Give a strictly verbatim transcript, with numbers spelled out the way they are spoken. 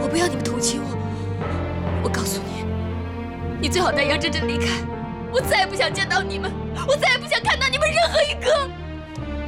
不要你们同情我。我告诉你，你最好带杨真真离开。我再也不想见到你们，我再也不想看到你们任何一个。